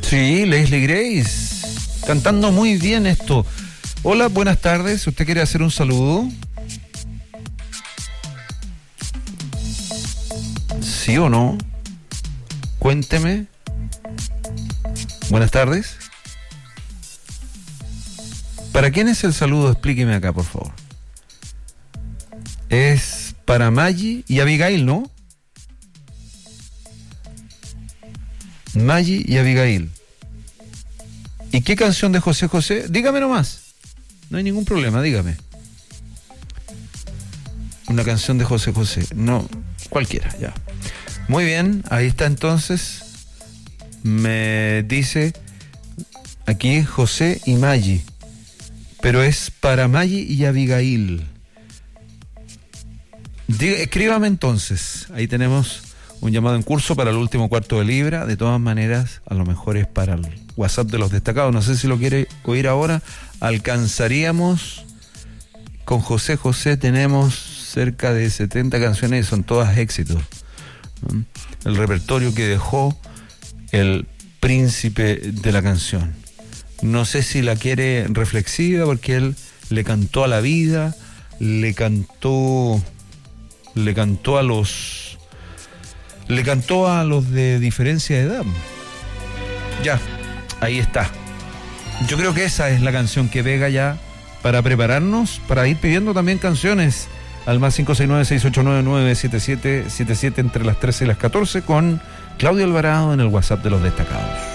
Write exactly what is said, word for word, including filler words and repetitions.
Sí, Leslie Grace, cantando muy bien esto. Hola, buenas tardes. ¿Usted quiere hacer un saludo? ¿Sí o no? Cuénteme. Buenas tardes. ¿Para quién es el saludo? Explíqueme acá, por favor. Es para Maggie y Abigail, ¿no? Maggie y Abigail. ¿Y qué canción de José José? Dígame nomás. No hay ningún problema, dígame. Una canción de José José. No, cualquiera, ya. Muy bien, ahí está entonces. Me dice aquí José y Maggie. Pero es para Maggie y Abigail. Diga, escríbame entonces. Ahí tenemos un llamado en curso para el último cuarto de libra. De todas maneras, a lo mejor es para el WhatsApp de los destacados. No sé si lo quiere oír ahora. Alcanzaríamos. Con José José tenemos cerca de setenta canciones y son todas éxitos. El repertorio que dejó el príncipe de la canción. No sé si la quiere reflexiva porque él le cantó a la vida, le cantó, le cantó a los, le cantó a los de diferencia de edad. Ya, ahí está. Yo creo que esa es la canción que pega ya para prepararnos, para ir pidiendo también canciones al más cinco seis nueve, seis ocho nueve, nueve siete siete siete siete entre las trece y las catorce con Claudio Alvarado en el WhatsApp de los destacados.